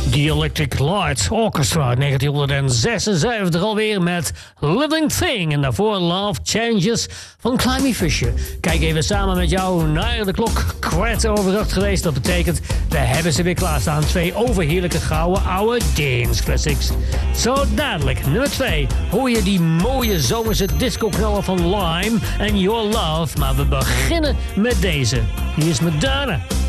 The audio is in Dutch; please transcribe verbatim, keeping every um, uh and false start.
The Electric Light Orchestra negentien zesenzeventig alweer met Living Thing. En daarvoor Love Changes van Climby Fisher. Kijk even samen met jou naar de klok. Kwart over acht geweest. Dat betekent, we hebben ze weer klaarstaan. Twee overheerlijke gouden oude dance classics. Zo dadelijk, nummer twee, hoor je die mooie zomerse disco-knallen van Lime en Your Love. Maar we beginnen met deze. Hier is Madonna.